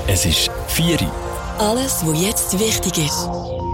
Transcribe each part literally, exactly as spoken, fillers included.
Es ist vier Uhr. Alles, was jetzt wichtig ist.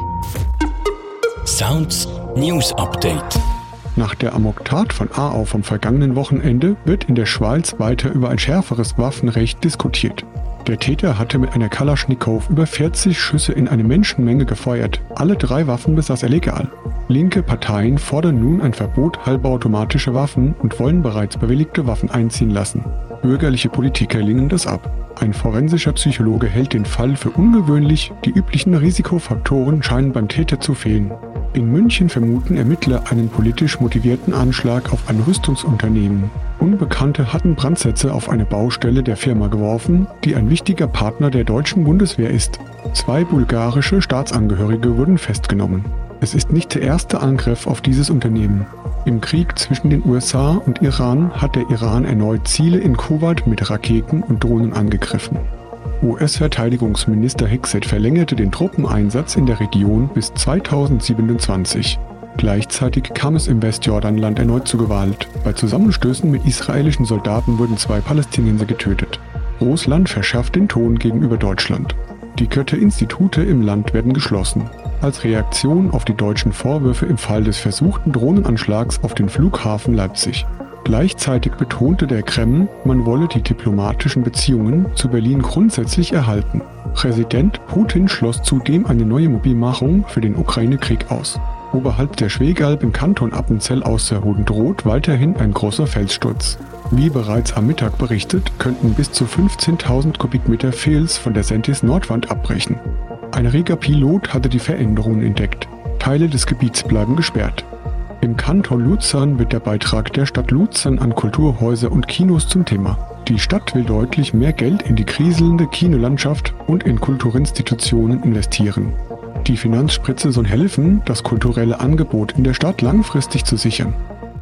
Sounds News Update. Nach der Amoktat von Aarau vom vergangenen Wochenende wird in der Schweiz weiter über ein schärferes Waffenrecht diskutiert. Der Täter hatte mit einer Kalaschnikow über vierzig Schüsse in eine Menschenmenge gefeuert. Alle drei Waffen besaß er legal. Linke Parteien fordern nun ein Verbot halbautomatischer Waffen und wollen bereits bewilligte Waffen einziehen lassen. Bürgerliche Politiker lehnen das ab. Ein forensischer Psychologe hält den Fall für ungewöhnlich, die üblichen Risikofaktoren scheinen beim Täter zu fehlen. In München vermuten Ermittler einen politisch motivierten Anschlag auf ein Rüstungsunternehmen. Unbekannte hatten Brandsätze auf eine Baustelle der Firma geworfen, die ein wichtiger Partner der deutschen Bundeswehr ist. Zwei bulgarische Staatsangehörige wurden festgenommen. Es ist nicht der erste Angriff auf dieses Unternehmen. Im Krieg zwischen den U S A und Iran hat der Iran erneut Ziele in Kuwait mit Raketen und Drohnen angegriffen. U S-Verteidigungsminister Hegseth verlängerte den Truppeneinsatz in der Region bis zweitausendsiebenundzwanzig. Gleichzeitig kam es im Westjordanland erneut zu Gewalt. Bei Zusammenstößen mit israelischen Soldaten wurden zwei Palästinenser getötet. Russland verschärft den Ton gegenüber Deutschland. Die Goethe-Institute im Land werden geschlossen. Als Reaktion auf die deutschen Vorwürfe im Fall des versuchten Drohnenanschlags auf den Flughafen Leipzig. Gleichzeitig betonte der Kreml, man wolle die diplomatischen Beziehungen zu Berlin grundsätzlich erhalten. Präsident Putin schloss zudem eine neue Mobilmachung für den Ukraine-Krieg aus. Oberhalb der Schwegalb im Kanton Appenzell Ausserrhoden droht weiterhin ein großer Felssturz. Wie bereits am Mittag berichtet, könnten bis zu fünfzehntausend Kubikmeter Fels von der Sentis Nordwand abbrechen. Ein reger Pilot hatte die Veränderungen entdeckt. Teile des Gebiets bleiben gesperrt. Im Kanton Luzern wird der Beitrag der Stadt Luzern an Kulturhäuser und Kinos zum Thema. Die Stadt will deutlich mehr Geld in die kriselnde Kinolandschaft und in Kulturinstitutionen investieren. Die Finanzspritze soll helfen, das kulturelle Angebot in der Stadt langfristig zu sichern.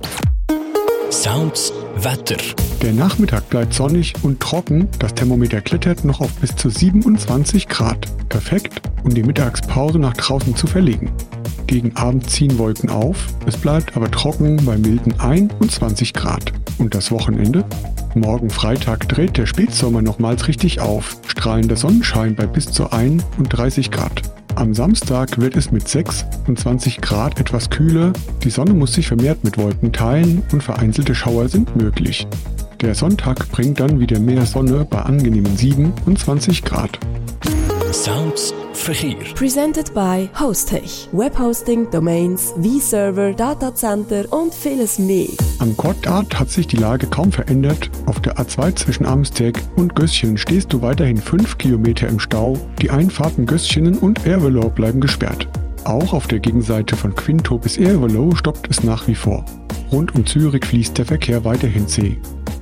Sounds Wetter. Der Nachmittag bleibt sonnig und trocken, das Thermometer klettert noch auf bis zu siebenundzwanzig Grad. Perfekt, um die Mittagspause nach draußen zu verlegen. Gegen Abend ziehen Wolken auf, es bleibt aber trocken bei milden einundzwanzig Grad. Und das Wochenende? Morgen Freitag dreht der Spätsommer nochmals richtig auf, strahlender Sonnenschein bei bis zu einunddreißig Grad. Am Samstag wird es mit sechsundzwanzig Grad etwas kühler, die Sonne muss sich vermehrt mit Wolken teilen und vereinzelte Schauer sind möglich. Der Sonntag bringt dann wieder mehr Sonne bei angenehmen siebenundzwanzig Grad. Sounds Verkehr. Presented by Hostech. Webhosting, Domains, V-Server, Datacenter und vieles mehr. Am Gotthard hat sich die Lage kaum verändert. Auf der A zwei zwischen Amsteg und Gösschen stehst du weiterhin fünf Kilometer im Stau. Die Einfahrten Gösschenen und Ervelow bleiben gesperrt. Auch auf der Gegenseite von Quinto bis Ervelow stoppt es nach wie vor. Rund um Zürich fließt der Verkehr weiterhin zäh.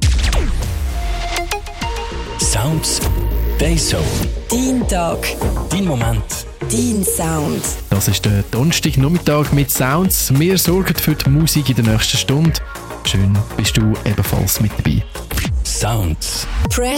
Sounds Dayzone. Dein Tag. Dein Moment. Dein Sound. Das ist der Donnerstagnachmittag mit Sounds. Wir sorgen für die Musik in der nächsten Stunde. Schön bist du ebenfalls mit dabei. Sounds. Press